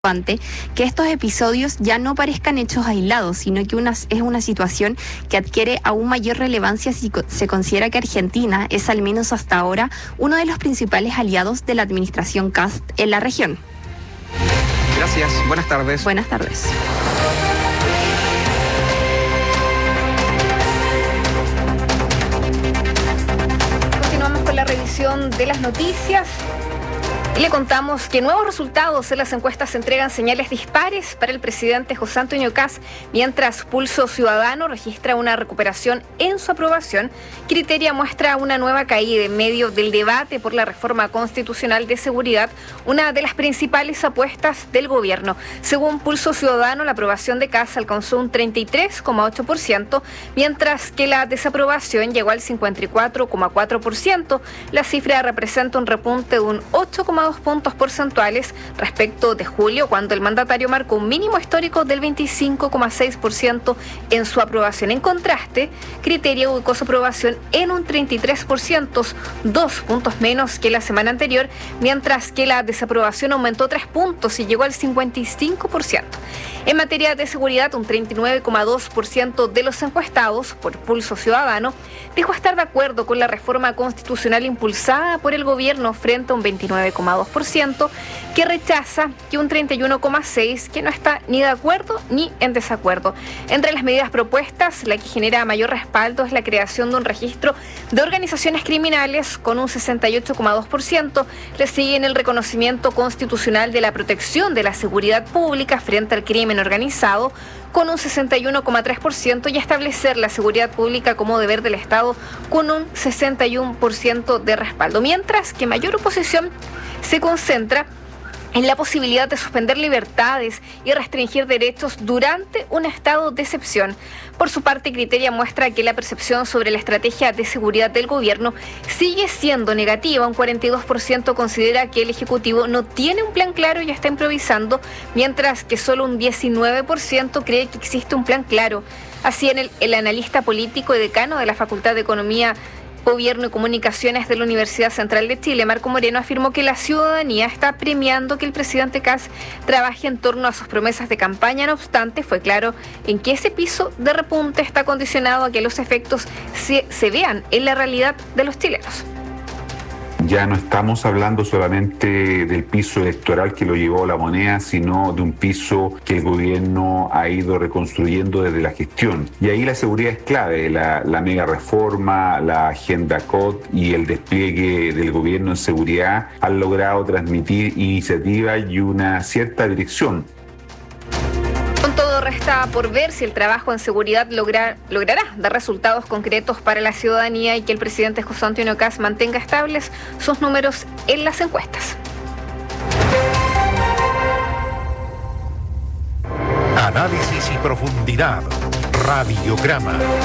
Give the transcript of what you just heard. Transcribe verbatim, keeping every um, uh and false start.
que estos episodios ya no parezcan hechos aislados, sino que una, es una situación que adquiere aún mayor relevancia si se considera que Argentina es, al menos hasta ahora, uno de los principales aliados de la administración Kast en la región. Gracias, buenas tardes. Buenas tardes. Continuamos con la revisión de las noticias. Y le contamos que nuevos resultados en las encuestas se entregan señales dispares para el presidente José Antonio Kast, mientras Pulso Ciudadano registra una recuperación en su aprobación. Criteria muestra una nueva caída en medio del debate por la reforma constitucional de seguridad, una de las principales apuestas del gobierno. Según Pulso Ciudadano, la aprobación de Kast alcanzó un treinta y tres coma ocho por ciento, mientras que la desaprobación llegó al cincuenta y cuatro coma cuatro por ciento. La cifra representa un repunte de un ocho coma dos puntos porcentuales respecto de julio, cuando el mandatario marcó un mínimo histórico del veinticinco coma seis por ciento en su aprobación. En contraste, Criterio ubicó su aprobación en un treinta y tres por ciento, dos puntos menos que la semana anterior, mientras que la desaprobación aumentó tres puntos y llegó al cincuenta y cinco por ciento. En materia de seguridad, un treinta y nueve coma dos por ciento de los encuestados por Pulso Ciudadano dijo estar de acuerdo con la reforma constitucional impulsada por el gobierno, frente a un veintinueve coma dos por ciento que rechaza, y un treinta y uno coma seis por ciento que no está ni de acuerdo ni en desacuerdo. Entre las medidas propuestas, la que genera mayor respaldo es la creación de un registro de organizaciones criminales con un sesenta y ocho coma dos por ciento. Le siguen el reconocimiento constitucional de la protección de la seguridad pública frente al crimen organizado con un sesenta y uno coma tres por ciento y establecer la seguridad pública como deber del Estado con un sesenta y uno por ciento de respaldo, mientras que mayor oposición se concentra en la posibilidad de suspender libertades y restringir derechos durante un estado de excepción. Por su parte, Criteria muestra que la percepción sobre la estrategia de seguridad del gobierno sigue siendo negativa. Un cuarenta y dos por ciento considera que el Ejecutivo no tiene un plan claro y está improvisando, mientras que solo un diecinueve por ciento cree que existe un plan claro. Así, en el, el analista político y decano de la Facultad de Economía, Gobierno y Comunicaciones de la Universidad Central de Chile, Marco Moreno, afirmó que la ciudadanía está premiando que el presidente Kast trabaje en torno a sus promesas de campaña. No obstante, fue claro en que ese piso de repunte está condicionado a que los efectos se, se vean en la realidad de los chilenos. Ya no estamos hablando solamente del piso electoral que lo llevó La Moneda, sino de un piso que el gobierno ha ido reconstruyendo desde la gestión. Y ahí la seguridad es clave, la, la mega reforma, la agenda C O D y el despliegue del gobierno en seguridad han logrado transmitir iniciativa y una cierta dirección. Con todo, resta por ver si el trabajo en seguridad logra, logrará dar resultados concretos para la ciudadanía y que el presidente José Antonio Kast mantenga estables sus números en las encuestas. Análisis y profundidad. Radiograma.